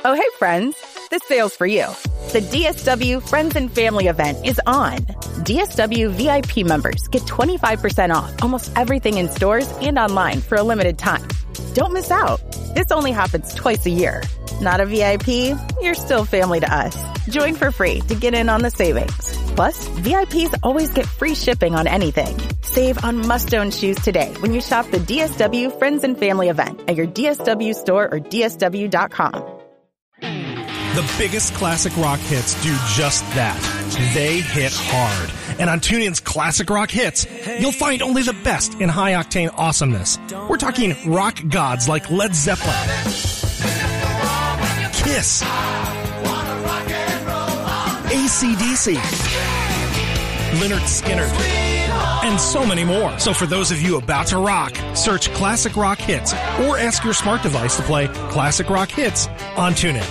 Oh, hey, friends. This sale's for you. The DSW Friends and Family event is on. DSW VIP members get 25% off almost everything in stores and online for a limited time. Don't miss out. This only happens twice a year. Not a VIP? You're still family to us. Join for free to get in on the savings. Plus, VIPs always get free shipping on anything. Save on must-own shoes today when you shop the DSW Friends and Family event at your DSW store or DSW.com. The biggest classic rock hits do just that. They hit hard. And on TuneIn's Classic Rock Hits, you'll find only the best in high-octane awesomeness. We're talking rock gods like Led Zeppelin, Kiss, AC/DC, Lynyrd Skynyrd, and so many more. So for those of you about to rock, search Classic Rock Hits or ask your smart device to play Classic Rock Hits on TuneIn.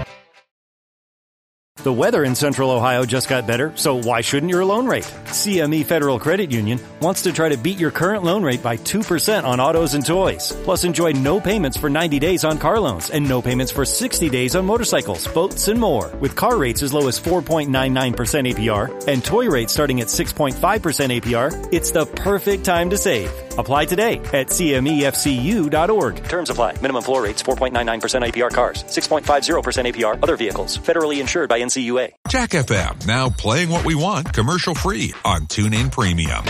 The weather in Central Ohio just got better, so why shouldn't your loan rate? CME Federal Credit Union wants to try to beat your current loan rate by 2% on autos and toys. Plus, enjoy no payments for 90 days on car loans and no payments for 60 days on motorcycles, boats, and more. With car rates as low as 4.99% APR and toy rates starting at 6.5% APR, it's the perfect time to save. Apply today at cmefcu.org. Terms apply. Minimum floor rates 4.99% APR cars, 6.50% APR other vehicles. Federally insured by NCUA. Jack FM, now playing what we want commercial free on TuneIn Premium.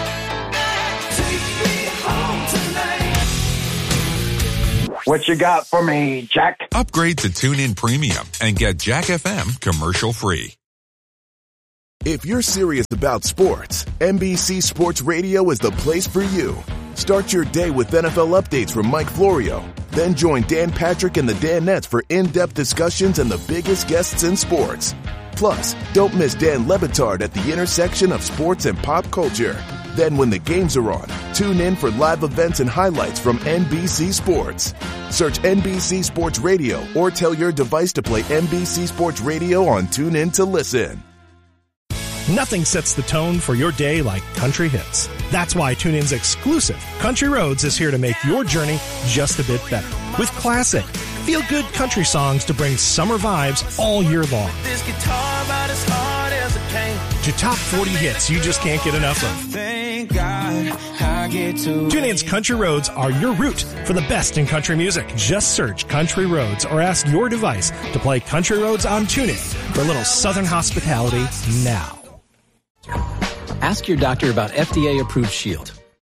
What you got for me, Jack? Upgrade to TuneIn Premium and get Jack FM commercial free. If you're serious about sports, NBC Sports Radio is the place for you. Start your day with NFL updates from Mike Florio. Then join Dan Patrick and the Danettes for in-depth discussions and the biggest guests in sports. Plus, don't miss Dan Le Batard at the intersection of sports and pop culture. Then when the games are on, tune in for live events and highlights from NBC Sports. Search NBC Sports Radio or tell your device to play NBC Sports Radio on TuneIn to listen. Nothing sets the tone for your day like country hits. That's why TuneIn's exclusive Country Roads is here to make your journey just a bit better. With classic, feel-good country songs to bring summer vibes all year long. This guitar about as hard as it came. To top 40 hits you just can't get enough of. Thank God I get to. TuneIn's Country Roads are your route for the best in country music. Just search Country Roads or ask your device to play Country Roads on TuneIn for a little southern hospitality now. Ask your doctor about FDA-approved Shield.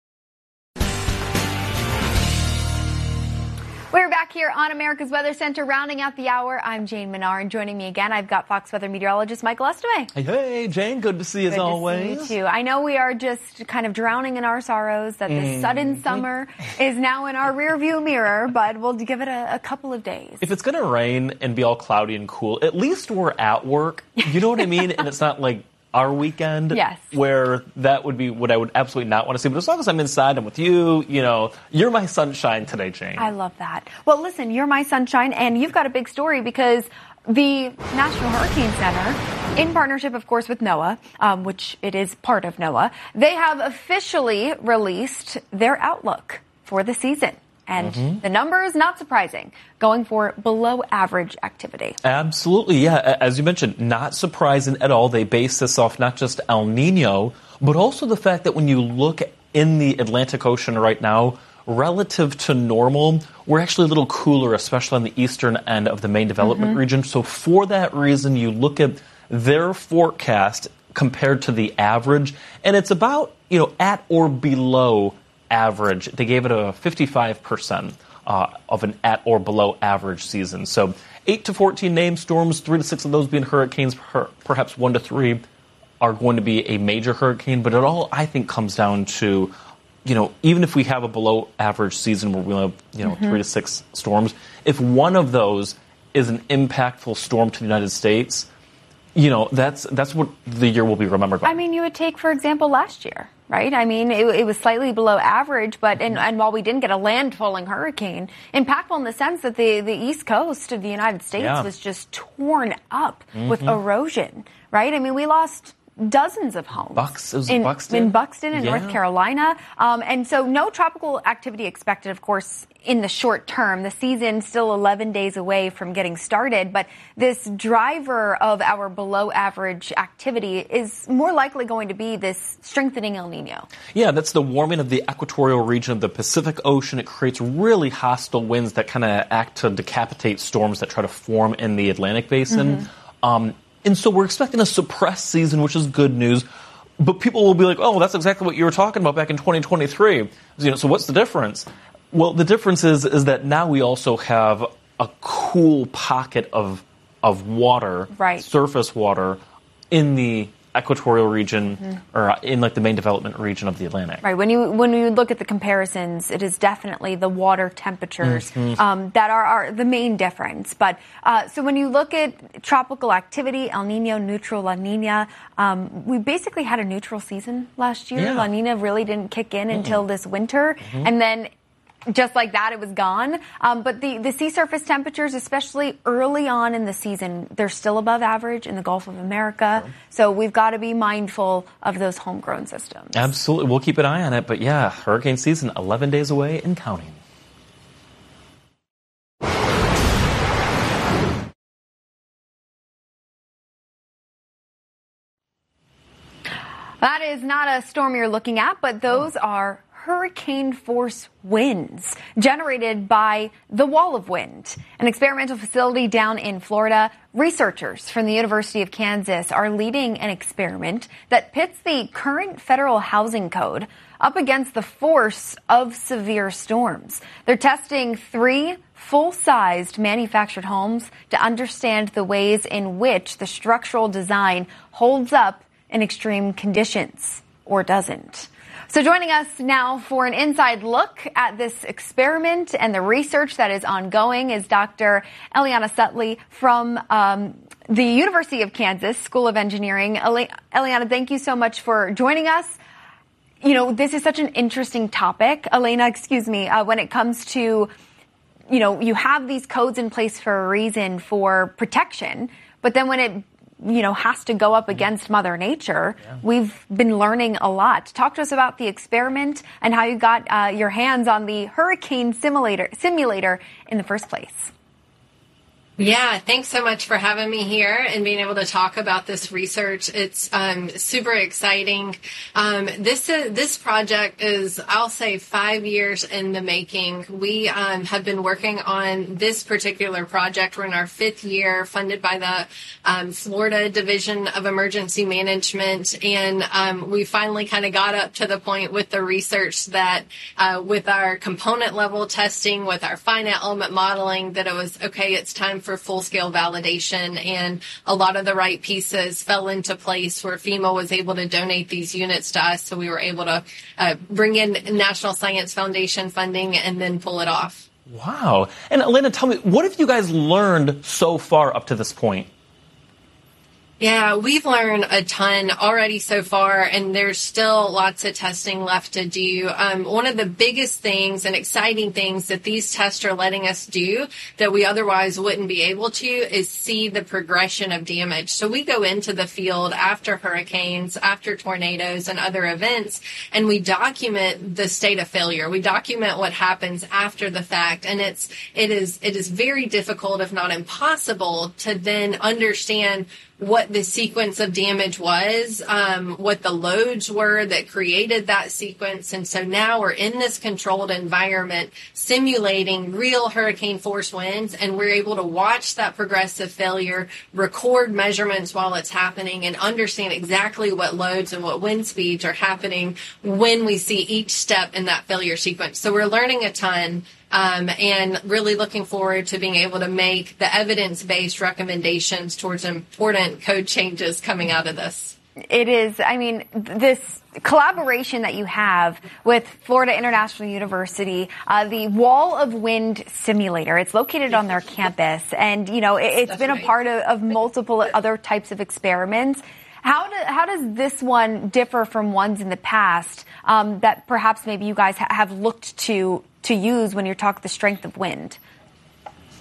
We're back here on America's Weather Center, rounding out the hour. I'm Jane Menard, and joining me again, I've got Fox Weather meteorologist Michael Estime. Hey, Jane, good to see you as always. Good to see you, too. I know we are just kind of drowning in our sorrows that the sudden summer is now in our rearview mirror, but we'll give it a couple of days. If it's going to rain and be all cloudy and cool, at least we're at work. You know what I mean? And it's not like our weekend, yes, where that would be what I would absolutely not want to see. But as long as I'm inside and with you, you know, you're my sunshine today, Jane. I love that. Well, listen, you're my sunshine, and you've got a big story because the National Hurricane Center, in partnership, of course, with NOAA, which it is part of NOAA, they have officially released their outlook for the season. And the numbers, not surprising, going for below average activity. Absolutely, yeah. As you mentioned, not surprising at all. They base this off not just El Nino, but also the fact that when you look in the Atlantic Ocean right now, relative to normal, we're actually a little cooler, especially on the eastern end of the main development region. So for that reason, you look at their forecast compared to the average, and it's about, you know, at or below average. They gave it a 55% of an at or below average season. So 8 to 14 named storms, 3 to 6 of those being hurricanes, perhaps 1 to 3 are going to be a major hurricane. But it all, I think, comes down to, you know, even if we have a below average season where we have, you know, 3 to 6 storms, if one of those is an impactful storm to the United States, you know, that's what the year will be remembered by. I mean, you would take, for example, last year, right? I mean, it was slightly below average, but and while we didn't get a landfalling hurricane, impactful in the sense that the East Coast of the United States was just torn up with erosion, right? I mean, we lost dozens of homes. Buxton? In Buxton, in Yeah. North Carolina. And so no tropical activity expected, of course, in the short term. The season still 11 days away from getting started, but this driver of our below average activity is more likely going to be this strengthening El Nino. Yeah, that's the warming of the equatorial region of the Pacific Ocean. It creates really hostile winds that kind of act to decapitate storms that try to form in the Atlantic Basin. And so we're expecting a suppressed season, which is good news. But people will be like, oh, that's exactly what you were talking about back in 2023. So what's the difference? Well, the difference is that now we also have a cool pocket of water, surface water, in the equatorial region or in like the main development region of the Atlantic. Right. When you look at the comparisons, it is definitely the water temperatures that are the main difference. But so when you look at tropical activity, El Nino, neutral, La Nina, we basically had a neutral season last year. Yeah. La Nina really didn't kick in until this winter, and then just like that, it was gone. But the sea surface temperatures, especially early on in the season, they're still above average in the Gulf of America. So we've got to be mindful of those homegrown systems. Absolutely. We'll keep an eye on it. But yeah, hurricane season 11 days away and counting. That is not a storm you're looking at, but those are hurricane force winds generated by the Wall of Wind, an experimental facility down in Florida. Researchers from the University of Kansas are leading an experiment that pits the current federal housing code up against the force of severe storms. They're testing 3 full-sized manufactured homes to understand the ways in which the structural design holds up in extreme conditions, or doesn't. So joining us now for an inside look at this experiment and the research that is ongoing is Dr. Eliana Sutley from the University of Kansas School of Engineering. Eliana, thank you so much for joining us. You know, this is such an interesting topic. Elena, when it comes to, you have these codes in place for a reason for protection, but then when it has to go up against Mother Nature. Yeah. We've been learning a lot. Talk to us about the experiment and how you got your hands on the hurricane simulator in the first place. Yeah, thanks so much for having me here and being able to talk about this research. It's super exciting. This project is, I'll say, 5 years in the making. We have been working on this particular project. We're in our 5th year, funded by the Florida Division of Emergency Management, and we finally kind of got up to the point with the research that with our component level testing, with our finite element modeling, that it was, okay, it's time for full-scale validation, and a lot of the right pieces fell into place where FEMA was able to donate these units to us, so we were able to bring in National Science Foundation funding and then pull it off. Wow. And Elena, tell me, what have you guys learned so far up to this point? Yeah, we've learned a ton already so far, and there's still lots of testing left to do. One of the biggest things and exciting things that these tests are letting us do that we otherwise wouldn't be able to is see the progression of damage. So we go into the field after hurricanes, after tornadoes and other events, and we document the state of failure. We document what happens after the fact, and it is very difficult, if not impossible, to then understand what the sequence of damage was, what the loads were that created that sequence. And so now we're in this controlled environment simulating real hurricane force winds, and we're able to watch that progressive failure, record measurements while it's happening, and understand exactly what loads and what wind speeds are happening when we see each step in that failure sequence. So we're learning a ton. And really looking forward to being able to make the evidence-based recommendations towards important code changes coming out of this. It is, this collaboration that you have with Florida International University, the Wall of Wind Simulator. It's located on their campus, and, it's been a part of multiple other types of experiments. How does this one differ from ones in the past that perhaps maybe you guys have looked to use when you're talking the strength of wind?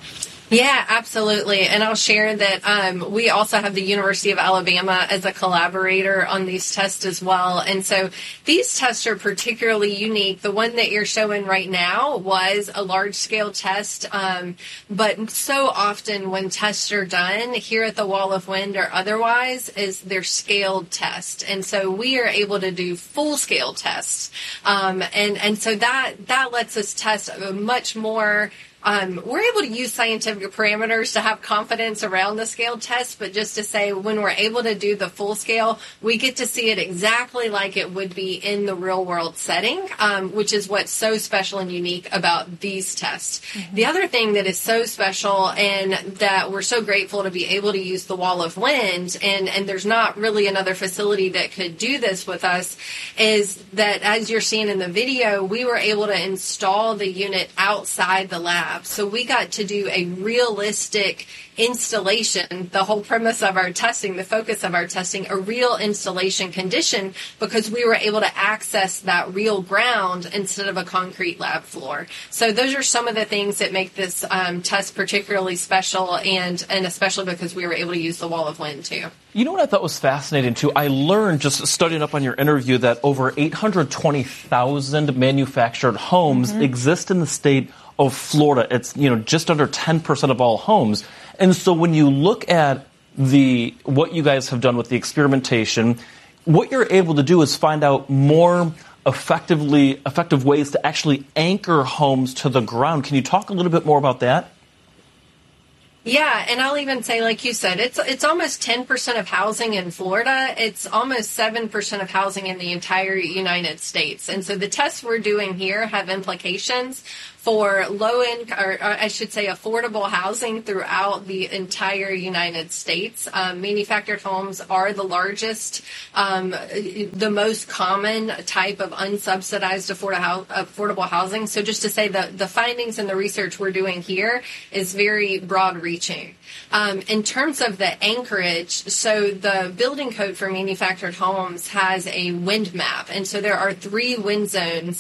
Yeah, absolutely. And I'll share that we also have the University of Alabama as a collaborator on these tests as well. And so these tests are particularly unique. The one that you're showing right now was a large-scale test, but so often when tests are done here at the Wall of Wind or otherwise is they're scaled tests. And so we are able to do full-scale tests. And so that lets us test a much more we're able to use scientific parameters to have confidence around the scaled test, but just to say when we're able to do the full scale, we get to see it exactly like it would be in the real world setting, which is what's so special and unique about these tests. Mm-hmm. The other thing that is so special and that we're so grateful to be able to use the Wall of Wind, and there's not really another facility that could do this with us, is that as you're seeing in the video, we were able to install the unit outside the lab. So we got to do a realistic installation, the whole premise of our testing, the focus of our testing, a real installation condition, because we were able to access that real ground instead of a concrete lab floor. So those are some of the things that make this test particularly special, and especially because we were able to use the Wall of Wind too. You know what I thought was fascinating too? I learned just studying up on your interview that over 820,000 manufactured homes exist in the state of Florida. It's, just under 10% of all homes. And so when you look at what you guys have done with the experimentation, what you're able to do is find out more effective ways to actually anchor homes to the ground. Can you talk a little bit more about that? Yeah, and I'll even say, like you said, it's almost 10% of housing in Florida. It's almost 7% of housing in the entire United States. And so the tests we're doing here have implications for low-income, or I should say affordable housing throughout the entire United States. Manufactured homes are the largest, the most common type of unsubsidized affordable housing. So just to say the findings and the research we're doing here is very broad-reaching. In terms of the anchorage, so the building code for manufactured homes has a wind map. And so there are 3 wind zones